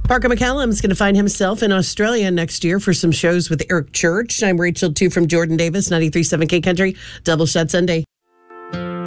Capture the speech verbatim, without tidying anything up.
Parker McCallum's going to find himself in Australia next year for some shows with Eric Church. I'm Rachel, too, from Jordan Davis, ninety-three point seven K Country, Double Shot Sunday.